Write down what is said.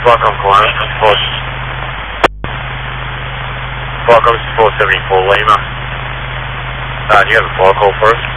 Qualcomm Qualcomm 474 Lima. Do you have a flight call for us?